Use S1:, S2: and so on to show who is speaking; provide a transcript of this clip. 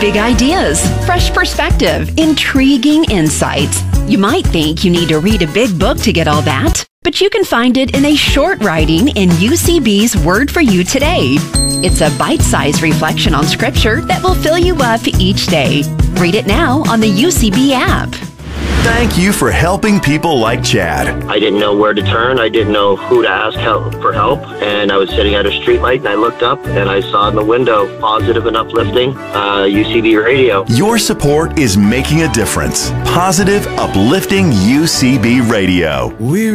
S1: Big ideas, fresh perspective, intriguing insights. You might think you need to read a big book to get all that, but you can find it in a short writing in UCB's Word for You Today. It's a bite-sized reflection on Scripture that will fill you up each day. Read it now on the UCB app.
S2: Thank you for helping people like Chad.
S3: I didn't know where to turn. I didn't know who to ask for help. And I was sitting at a streetlight and I looked up and I saw in the window positive and uplifting UCB radio.
S2: Your support is making a difference. Positive, uplifting UCB radio.